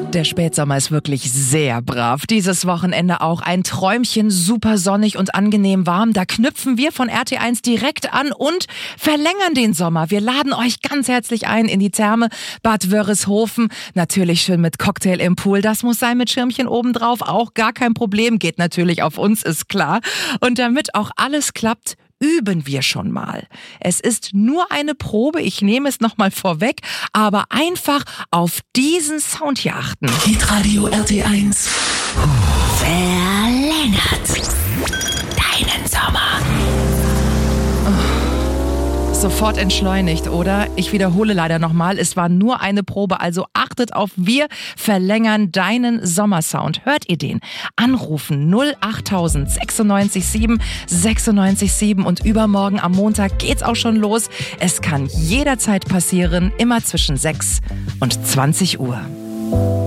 Der Spätsommer ist wirklich sehr brav. Dieses Wochenende auch ein Träumchen, super sonnig und angenehm warm. Da knüpfen wir von RT1 direkt an und verlängern den Sommer. Wir laden euch ganz herzlich ein in die Therme Bad Wörishofen. Natürlich schön mit Cocktail im Pool. Das muss sein mit Schirmchen obendrauf. Auch gar kein Problem. Geht natürlich auf uns, ist klar. Und damit auch alles klappt, üben wir schon mal. Es ist nur eine Probe, ich nehme es nochmal vorweg, aber einfach auf diesen Sound hier achten. Hitradio RT1 verlängert deinen Sommer. Sofort entschleunigt, oder? Ich wiederhole leider nochmal, es war nur eine Probe, also achtet auf, wir verlängern deinen Sommersound. Hört ihr den? Anrufen 08000 96 7 96 7 und übermorgen am Montag geht's auch schon los. Es kann jederzeit passieren, immer zwischen 6 und 20 Uhr.